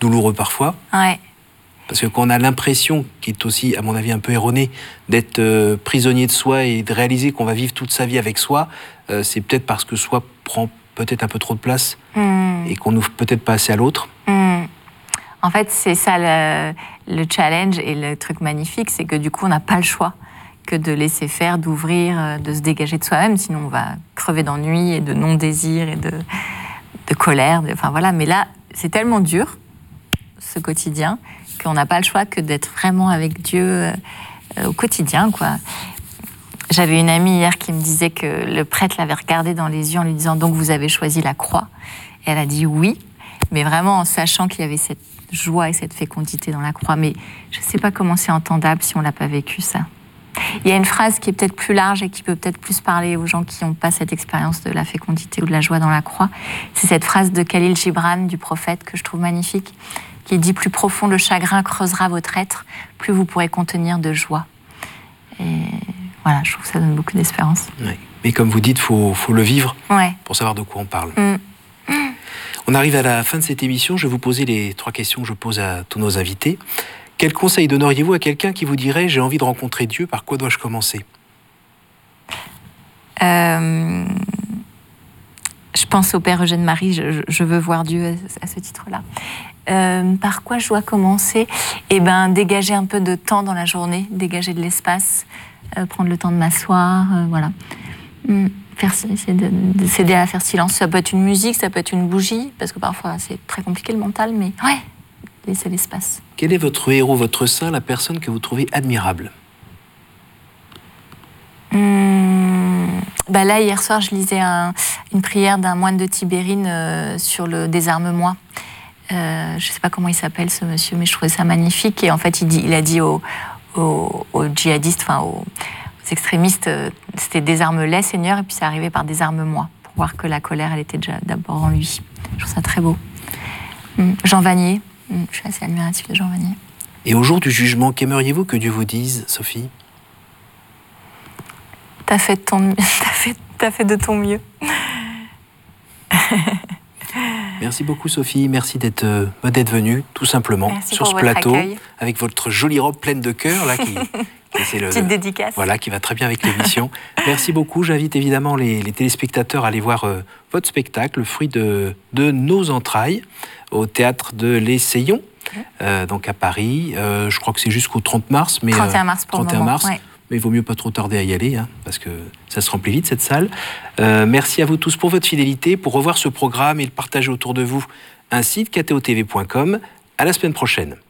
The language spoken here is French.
douloureux parfois. Ouais. Parce que quand on a l'impression, qui est aussi, à mon avis, un peu erronée, d'être prisonnier de soi et de réaliser qu'on va vivre toute sa vie avec soi, c'est peut-être parce que soi prend peut-être un peu trop de place et qu'on n'ouvre peut-être pas assez à l'autre. En fait, c'est ça le challenge et le truc magnifique, c'est que du coup, on n'a pas le choix que de laisser faire, d'ouvrir, de se dégager de soi-même, sinon on va crever d'ennui et de non-désir et de colère. Enfin voilà, mais là, c'est tellement dur, ce quotidien, qu'on n'a pas le choix que d'être vraiment avec Dieu au quotidien, quoi. J'avais une amie hier qui me disait que le prêtre l'avait regardée dans les yeux en lui disant « Donc vous avez choisi la croix ?» Et elle a dit « Oui », mais vraiment en sachant qu'il y avait cette joie et cette fécondité dans la croix. Mais je ne sais pas comment c'est entendable si on ne l'a pas vécu, ça. Il y a une phrase qui est peut-être plus large et qui peut peut-être plus parler aux gens qui n'ont pas cette expérience de la fécondité ou de la joie dans la croix. C'est cette phrase de Khalil Gibran, du prophète, que je trouve magnifique, qui dit « Plus profond le chagrin creusera votre être, plus vous pourrez contenir de joie ». Et voilà, je trouve que ça donne beaucoup d'espérance. Oui. Mais comme vous dites, faut le vivre pour savoir de quoi on parle. On arrive à la fin de cette émission. Je vais vous poser les 3 questions que je pose à tous nos invités. Quel conseil donneriez-vous à quelqu'un qui vous dirait « J'ai envie de rencontrer Dieu, par quoi dois-je commencer ?» Je pense au Père Eugène Marie, je veux voir Dieu à ce titre-là. Par quoi je dois commencer ? Eh bien, dégager un peu de temps dans la journée, dégager de l'espace, prendre le temps de m'asseoir, voilà. S'aider à faire silence. Ça peut être une musique, ça peut être une bougie, parce que parfois c'est très compliqué le mental, mais ouais, laisser l'espace. Quel est votre héros, votre saint, la personne que vous trouvez admirable ? Là, hier soir, je lisais une prière d'un moine de Tibérine sur le désarme-moi. Je ne sais pas comment il s'appelle, ce monsieur, mais je trouvais ça magnifique. Et en fait, il a dit aux djihadistes, enfin aux extrémistes, c'était « désarme-les, Seigneur », et puis c'est arrivé par « désarme-moi », pour voir que la colère, elle était déjà d'abord en lui. Je trouve ça très beau. Jean Vanier, je suis assez admirative de Jean Vanier. Et au jour du jugement, qu'aimeriez-vous que Dieu vous dise, Sophie ? T'as fait de ton mieux. Merci beaucoup, Sophie. Merci d'être venue, tout simplement, merci sur ce plateau, avec votre jolie robe pleine de cœur, là, petite dédicace. Voilà, qui va très bien avec l'émission. Merci beaucoup. J'invite évidemment les téléspectateurs à aller voir votre spectacle, le fruit de nos entrailles, au théâtre de l'Essayon, donc à Paris. Je crois que c'est jusqu'au 30 mars. Mais, 31 mars pour 31 le moment. Mars. Ouais. Mais il vaut mieux pas trop tarder à y aller, parce que ça se remplit vite, cette salle. Merci à vous tous pour votre fidélité. Pour revoir ce programme et le partager autour de vous, un site ktotv.com. À la semaine prochaine.